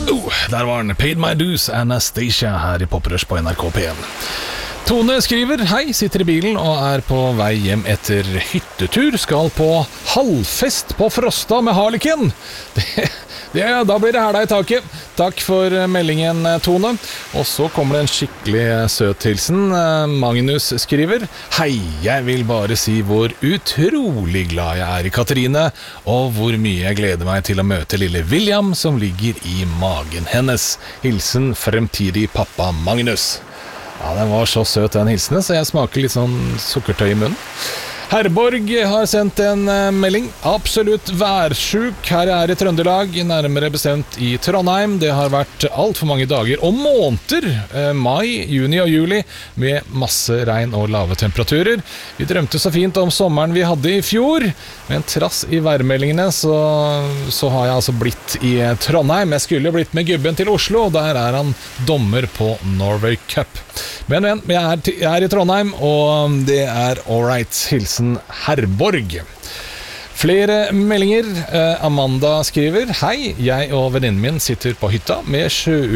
Der var den. Paid My Dues, Anastacia her i Poprush på NRK P1. Tone skriver, hei, sitter i bilen og er på vei hjem etter hyttetur, skal på halvfest på Frosta med Harlekin. Da blir det hæla i taket. Takk for meldingen, Tone. Og så kommer det en skikkelig søt hilsen. Magnus skriver, hei, jeg vil bare si hvor utrolig glad jeg er i Katrine, og hvor mye jeg gleder meg til å møte lille William som ligger i magen hennes. Hilsen fremtidig pappa Magnus. Ja, den var så søt den hilsene, så jeg smaker litt sånn sukkertøy i munnen. Herborg har sendt en melding. Absolutt værsjuk her jeg er i Trøndelag, nærmere bestemt i Trondheim. Det har vært alt for mange dager og måneder, mai, juni og juli, med masse regn og lave temperaturer. Vi drømte så fint om sommeren vi hadde i fjor, men trass i værmeldingene så har jeg altså blitt i Trondheim. Jeg skulle blitt med gubben til Oslo, og der er han dommer på Norway Cup. Men jeg er i Trondheim, og det er all right. Hilsen Herborg. Flere meldinger. Amanda skriver, hei, jeg og venninnen min sitter på hytta med